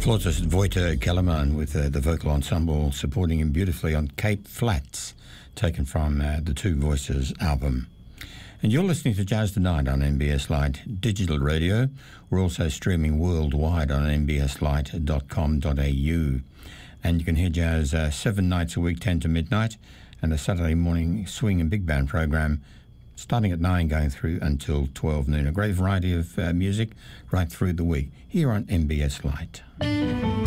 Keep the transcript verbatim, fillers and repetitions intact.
Flautist Wojtek Kellerman with uh, the vocal ensemble supporting him beautifully on Cape Flats, taken from uh, the Two Voices album. And you're listening to Jazz Tonight on M B S Lite Digital Radio. We're also streaming worldwide on m b s lite dot com dot a u. And you can hear jazz uh, seven nights a week, ten to midnight, and the Saturday morning swing and big band program starting at nine, going through until twelve noon. A great variety of uh, music right through the week here on M B S Lite.